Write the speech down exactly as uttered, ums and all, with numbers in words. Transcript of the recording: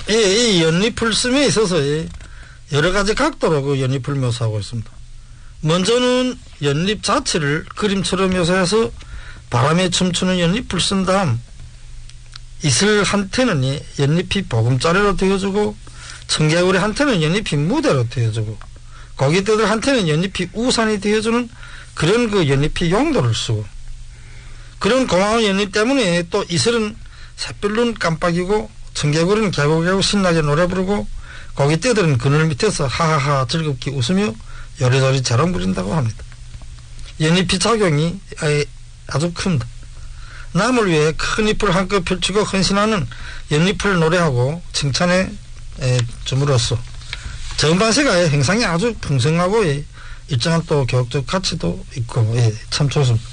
이, 이 연잎을 씀에 있어서 여러 가지 각도로 그 연잎을 묘사하고 있습니다. 먼저는 연잎 자체를 그림처럼 묘사해서 바람에 춤추는 연잎을 쓴 다음 이슬한테는 연잎이 보금자리로 되어주고 청개구리한테는 연잎이 무대로 되어주고 고깃떼들한테는 연잎이 우산이 되어주는 그런 그 연잎이 용도를 쓰고 그런 고마운 연잎 때문에 또 이슬은 샛별눈 깜빡이고 청개구리는 개고개고 신나게 노래 부르고 고깃떼들은 그늘 밑에서 하하하 즐겁게 웃으며 요리조리 자랑 부린다고 합니다. 연잎이 작용이 아주 큽니다. 남을 위해 큰 잎을 한껏 펼치고 헌신하는 연잎을 노래하고 칭찬해 줌으로써 정반세가의 행상이 아주 풍성하고 일정한 또 교육적 가치도 있고 참 좋습니다.